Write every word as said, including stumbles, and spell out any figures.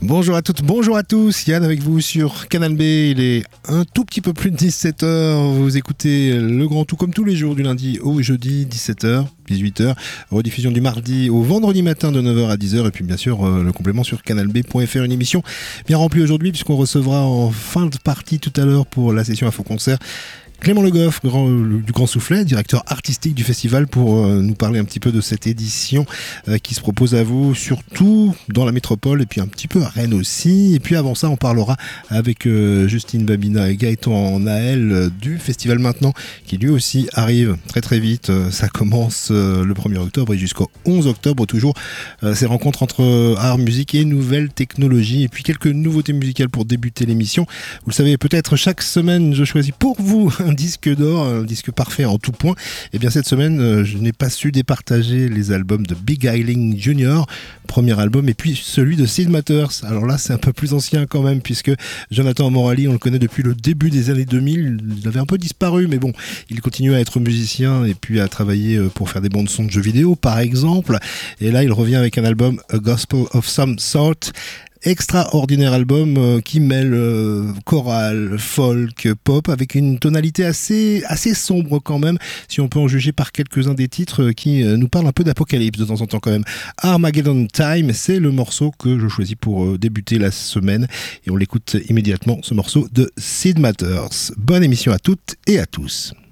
Bonjour à toutes, bonjour à tous, Yann avec vous sur Canal B, il est un tout petit peu plus de dix-sept heures, vous écoutez Le Grand Tout comme tous les jours du lundi au jeudi, dix-sept heures, dix-huit heures, rediffusion du mardi au vendredi matin de neuf heures à dix heures et puis bien sûr euh, le complément sur canal b point f r, une émission bien remplie aujourd'hui puisqu'on recevra en fin de partie tout à l'heure pour la session Info Concert Clément Le Goff, grand, le, du Grand Soufflet, directeur artistique du festival, pour euh, nous parler un petit peu de cette édition euh, qui se propose à vous, surtout dans la métropole et puis un petit peu à Rennes aussi. Et puis avant ça, on parlera avec euh, Justine Babina et Gaëtan Naël euh, du festival Maintenant, qui lui aussi arrive très très vite. Euh, ça commence euh, le premier octobre et jusqu'au onze octobre, toujours euh, ces rencontres entre euh, art, musique et nouvelles technologies. Et puis quelques nouveautés musicales pour débuter l'émission. Vous le savez, peut-être chaque semaine, je choisis pour vous un disque d'or, un disque parfait en tout point. Et bien cette semaine, euh, je n'ai pas su départager les albums de Big Eiling junior, premier album, et puis celui de Sid Matters. Alors là, c'est un peu plus ancien quand même, puisque Jonathan Morali, on le connaît depuis le début des années deux mille. Il avait un peu disparu, mais bon, il continue à être musicien et puis à travailler pour faire des bandes son de jeux vidéo, par exemple. Et là, il revient avec un album A Gospel of Some Sort. Extraordinaire album euh, qui mêle euh, chorale, folk, pop avec une tonalité assez assez sombre quand même, si on peut en juger par quelques-uns des titres euh, qui euh, nous parlent un peu d'apocalypse de temps en temps quand même. Armageddon Time, c'est le morceau que je choisis pour euh, débuter la semaine et on l'écoute immédiatement, ce morceau de Sid Matters. Bonne émission à toutes et à tous.